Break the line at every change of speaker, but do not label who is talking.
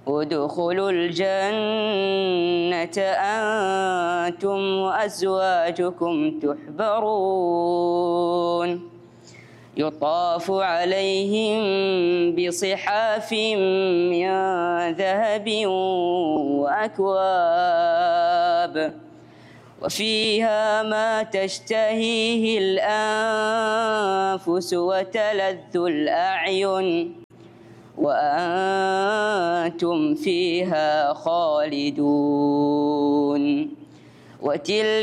ادخلوا الجنة أنتم وأزواجكم تحبرون يطاف عليهم بصحاف من ذهب وأكواب وفيها ما تشتهيه الأنفس وتلذ الأعين وأنتم فيها خالدون.